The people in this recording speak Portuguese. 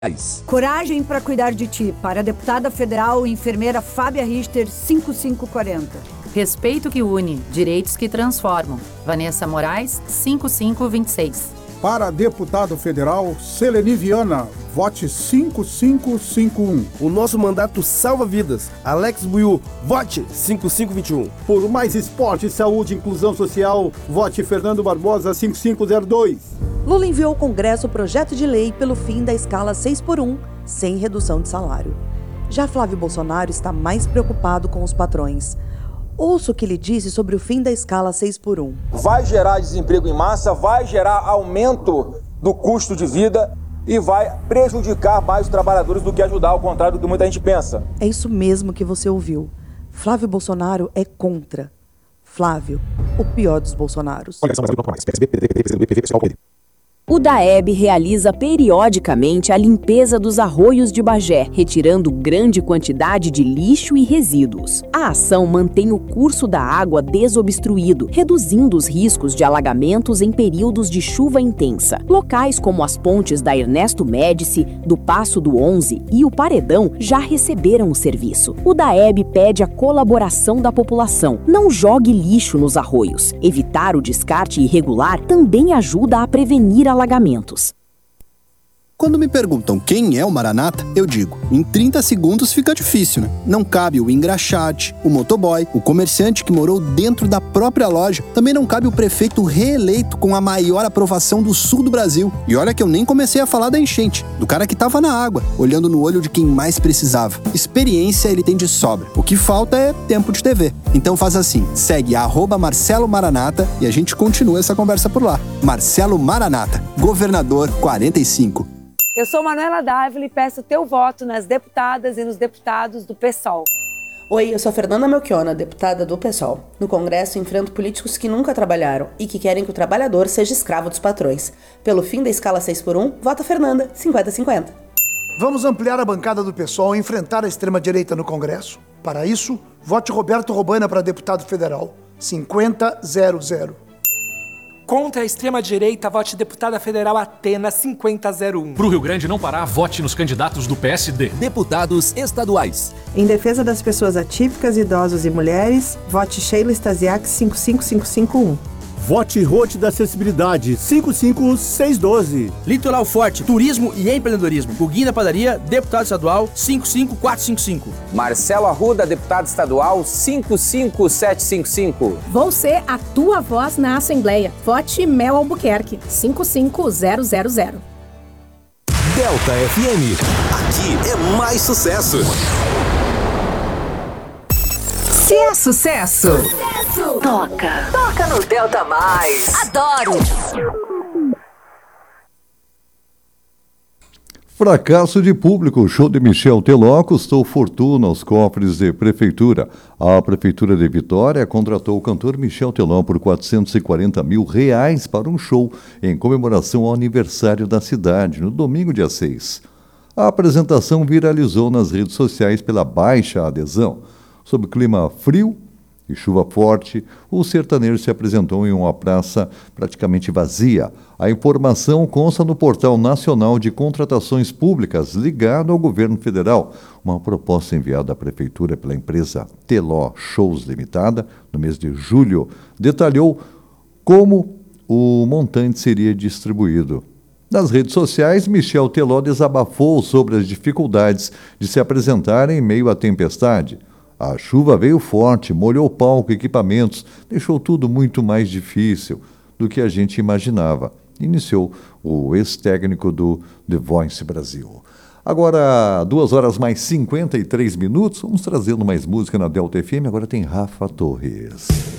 Coragem para cuidar de ti, para a deputada federal e enfermeira Fábia Richter, 5540. Respeito que une, direitos que transformam. Vanessa Moraes, 5526. Para deputado federal, Seleni Viana, vote 5551. O nosso mandato salva vidas. Alex Buiu, vote 5521. Por mais esporte, saúde e inclusão social, vote Fernando Barbosa, 5502. Lula enviou ao Congresso o projeto de lei pelo fim da escala 6x1, sem redução de salário. Já Flávio Bolsonaro está mais preocupado com os patrões. Ouça o que ele disse sobre o fim da escala 6x1. Vai gerar desemprego em massa, vai gerar aumento do custo de vida e vai prejudicar mais os trabalhadores do que ajudar, ao contrário do que muita gente pensa. É isso mesmo que você ouviu. Flávio Bolsonaro é contra. Flávio, o pior dos Bolsonaros. O DAEB realiza periodicamente a limpeza dos arroios de Bagé, retirando grande quantidade de lixo e resíduos. A ação mantém o curso da água desobstruído, reduzindo os riscos de alagamentos em períodos de chuva intensa. Locais como as pontes da Ernesto Médici, do Passo do 11 e o Paredão já receberam o serviço. O DAEB pede a colaboração da população. Não jogue lixo nos arroios. Evitar o descarte irregular também ajuda a prevenir alagamentos. Quando me perguntam quem é o Maranata, eu digo, em 30 segundos fica difícil, né? Não cabe o engraxate, o motoboy, o comerciante que morou dentro da própria loja. Também não cabe o prefeito reeleito com a maior aprovação do sul do Brasil. E olha que eu nem comecei a falar da enchente, do cara que tava na água, olhando no olho de quem mais precisava. Experiência ele tem de sobra. O que falta é tempo de TV. Então faz assim, segue @Marcelo Maranata e a gente continua essa conversa por lá. Marcelo Maranata, governador 45. Eu sou Manuela Dávila e peço teu voto nas deputadas e nos deputados do PSOL. Oi, eu sou Fernanda Melchiona, deputada do PSOL. No Congresso, enfrento políticos que nunca trabalharam e que querem que o trabalhador seja escravo dos patrões. Pelo fim da escala 6x1, vota Fernanda, 50-50. Vamos ampliar a bancada do PSOL e enfrentar a extrema-direita no Congresso. Para isso, vote Roberto Robana para deputado federal, 50-00. Contra a extrema-direita, vote deputada federal Atena 5001. Pro Rio Grande não parar, vote nos candidatos do PSD. Deputados estaduais. Em defesa das pessoas atípicas, idosos e mulheres, vote Sheila Stasiak 55551. Vote Rote da Acessibilidade, 55612. Litoral Forte, Turismo e Empreendedorismo. Guguinho da Padaria, deputado estadual, 55455. Marcelo Arruda, deputado estadual, 55755. Vou ser a tua voz na Assembleia. Vote Mel Albuquerque, 55000. Delta FM, aqui é mais sucesso. Se é sucesso, toca no Delta Mais. Adoro! Fracasso de público. O show de Michel Teló custou fortuna aos cofres de prefeitura. A Prefeitura de Vitória contratou o cantor Michel Teló por R$440 mil para um show em comemoração ao aniversário da cidade, no domingo, dia 6. A apresentação viralizou nas redes sociais pela baixa adesão. Sob clima frio e chuva forte, o sertanejo se apresentou em uma praça praticamente vazia. A informação consta no Portal Nacional de Contratações Públicas, ligado ao governo federal. Uma proposta enviada à Prefeitura pela empresa Teló Shows Limitada, no mês de julho, detalhou como o montante seria distribuído. Nas redes sociais, Michel Teló desabafou sobre as dificuldades de se apresentar em meio à tempestade. A chuva veio forte, molhou o palco, equipamentos, deixou tudo muito mais difícil do que a gente imaginava, iniciou o ex-técnico do The Voice Brasil. Agora, 2h mais 53 minutos, vamos trazendo mais música na Delta FM, agora tem Rafa Torres.